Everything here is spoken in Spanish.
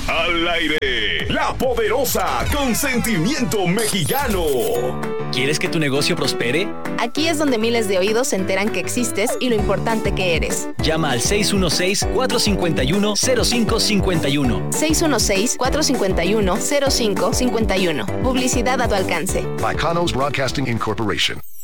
Al aire, La Poderosa con sentimiento mexicano. ¿Quieres que tu negocio prospere? Aquí es donde miles de oídos se enteran que existes y lo importante que eres. Llama al 616-451-0551. 616-451-0551. Publicidad a tu alcance. By Kanos Broadcasting Incorporation.